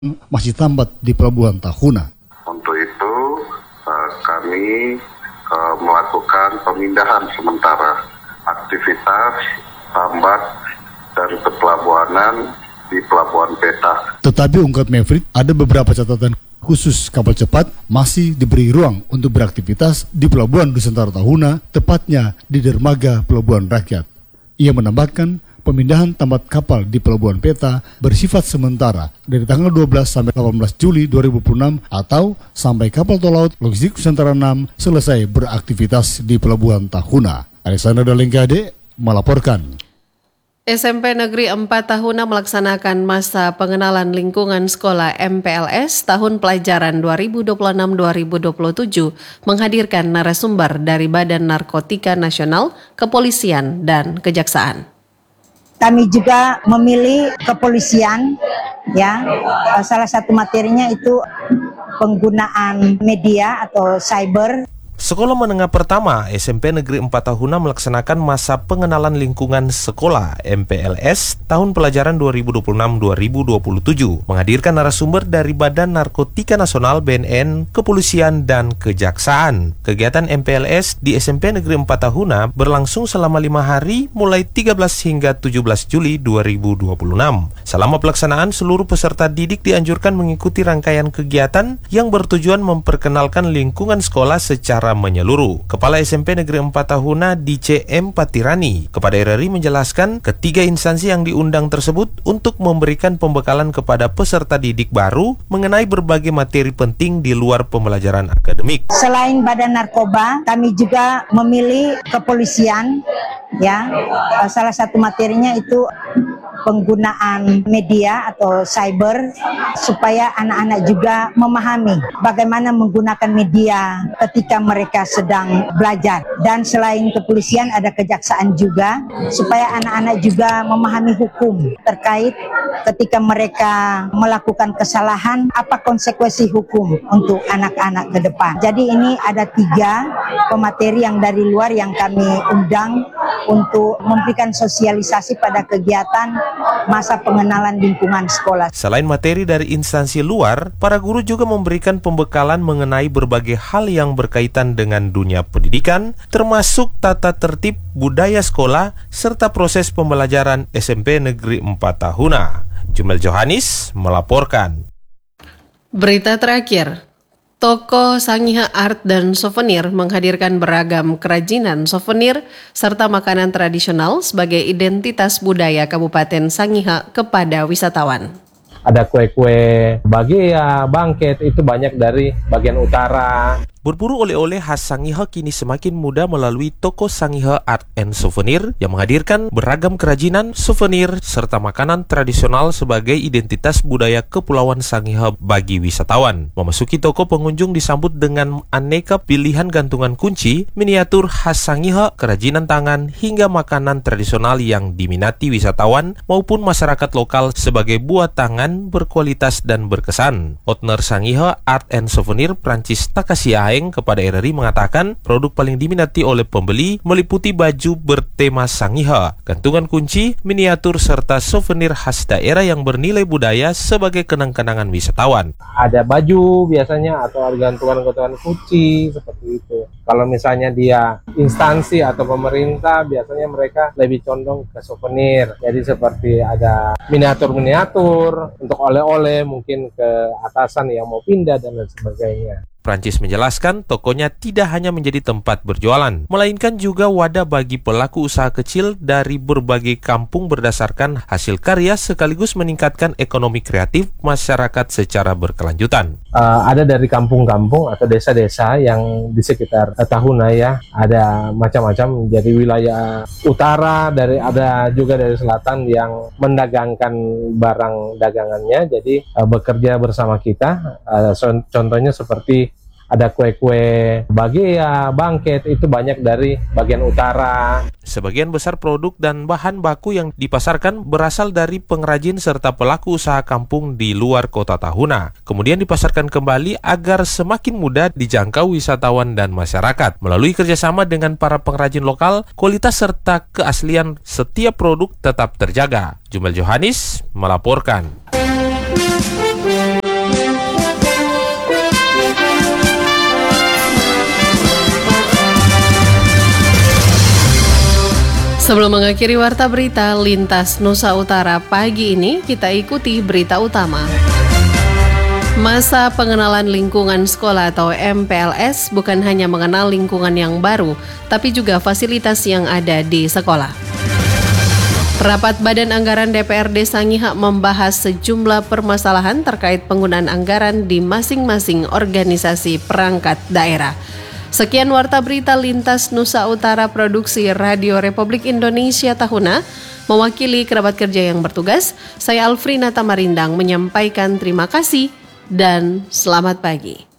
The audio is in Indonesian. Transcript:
masih tambat di Pelabuhan Tahuna. Untuk itu kami melakukan pemindahan sementara aktivitas tambat dan kepelabuhanan di Pelabuhan Peta. Tetapi ungkap Mevrik, ada beberapa catatan khusus kapal cepat masih diberi ruang untuk beraktivitas di Pelabuhan Nusantara Tahuna, tepatnya di dermaga Pelabuhan Rakyat. Ia menambahkan pemindahan tambat kapal di Pelabuhan Peta bersifat sementara dari tanggal 12 sampai 18 Juli 2026 atau sampai kapal tol laut logistik Nusantara 6 selesai beraktivitas di Pelabuhan Tahuna. Alexander Dalengkade melaporkan. SMP Negeri 4 Tahuna melaksanakan masa pengenalan lingkungan sekolah MPLS tahun pelajaran 2026-2027 menghadirkan narasumber dari Badan Narkotika Nasional, Kepolisian, dan Kejaksaan. Kami juga memilih kepolisian, ya. Salah satu materinya itu penggunaan media atau cyber. Sekolah menengah pertama SMP Negeri 4 Tahuna melaksanakan masa pengenalan lingkungan sekolah MPLS tahun pelajaran 2026-2027 menghadirkan narasumber dari Badan Narkotika Nasional BNN, Kepolisian, dan Kejaksaan. Kegiatan MPLS di SMP Negeri 4 Tahuna berlangsung selama 5 hari mulai 13 hingga 17 Juli 2026. Selama pelaksanaan, seluruh peserta didik dianjurkan mengikuti rangkaian kegiatan yang bertujuan memperkenalkan lingkungan sekolah secara menyeluruh. Kepala SMP Negeri 4 Tahuna DCM Patirani kepada RRI menjelaskan ketiga instansi yang diundang tersebut untuk memberikan pembekalan kepada peserta didik baru mengenai berbagai materi penting di luar pembelajaran akademik. Selain Badan Narkoba, kami juga memilih kepolisian, ya. Salah satu materinya itu penggunaan media atau cyber supaya anak-anak juga memahami bagaimana menggunakan media ketika mereka sedang belajar. Dan selain kepolisian ada kejaksaan juga supaya anak-anak juga memahami hukum terkait ketika mereka melakukan kesalahan, apa konsekuensi hukum untuk anak-anak ke depan. Jadi ini ada 3 pemateri yang dari luar yang kami undang untuk memberikan sosialisasi pada kegiatan masa pengenalan lingkungan sekolah. Selain materi dari instansi luar, para guru juga memberikan pembekalan mengenai berbagai hal yang berkaitan dengan dunia pendidikan, termasuk tata tertib budaya sekolah, serta proses pembelajaran SMP Negeri 4 Tahuna. Jumel Johanis melaporkan. Berita terakhir. Toko Sangihe Art dan Souvenir menghadirkan beragam kerajinan souvenir serta makanan tradisional sebagai identitas budaya Kabupaten Sangihe kepada wisatawan. Ada kue-kue bagea, bangket, itu banyak dari bagian utara. Berburu oleh-oleh khas Sangihe kini semakin mudah melalui toko Sangihe Art and Souvenir yang menghadirkan beragam kerajinan, souvenir, serta makanan tradisional sebagai identitas budaya Kepulauan Sangihe bagi wisatawan. Memasuki toko, pengunjung disambut dengan aneka pilihan gantungan kunci, miniatur khas Sangihe, kerajinan tangan, hingga makanan tradisional yang diminati wisatawan maupun masyarakat lokal sebagai buah tangan berkualitas dan berkesan. Owner Sangihe Art and Souvenir, Prancis Takashi kepada RRI mengatakan produk paling diminati oleh pembeli meliputi baju bertema Sangihe, gantungan kunci, miniatur, serta souvenir khas daerah yang bernilai budaya sebagai kenang-kenangan wisatawan. Ada baju biasanya atau ada gantungan-gantungan kunci seperti itu. Kalau misalnya dia instansi atau pemerintah, biasanya mereka lebih condong ke souvenir. Jadi seperti ada miniatur-miniatur untuk oleh-oleh, mungkin ke atasan yang mau pindah dan lain sebagainya. Prancis menjelaskan tokonya tidak hanya menjadi tempat berjualan, melainkan juga wadah bagi pelaku usaha kecil dari berbagai kampung berdasarkan hasil karya sekaligus meningkatkan ekonomi kreatif masyarakat secara berkelanjutan. Ada dari kampung-kampung atau desa-desa yang di sekitar Tahuna, ya, ada macam-macam. Jadi wilayah utara, ada juga dari selatan yang mendagangkan barang dagangannya. Jadi bekerja bersama kita. Contohnya seperti ada kue-kue bagea, bangket, itu banyak dari bagian utara. Sebagian besar produk dan bahan baku yang dipasarkan berasal dari pengrajin serta pelaku usaha kampung di luar kota Tahuna. Kemudian dipasarkan kembali agar semakin mudah dijangkau wisatawan dan masyarakat. Melalui kerjasama dengan para pengrajin lokal, kualitas serta keaslian setiap produk tetap terjaga. Jumel Johanis melaporkan. Sebelum mengakhiri Warta Berita Lintas Nusa Utara pagi ini, kita ikuti berita utama. Masa pengenalan lingkungan sekolah atau MPLS bukan hanya mengenal lingkungan yang baru, tapi juga fasilitas yang ada di sekolah. Rapat Badan Anggaran DPRD Sangihe membahas sejumlah permasalahan terkait penggunaan anggaran di masing-masing organisasi perangkat daerah. Sekian Warta Berita Lintas Nusa Utara Produksi Radio Republik Indonesia Tahuna. Mewakili kerabat kerja yang bertugas, saya Alfrina Tamarindang menyampaikan terima kasih dan selamat pagi.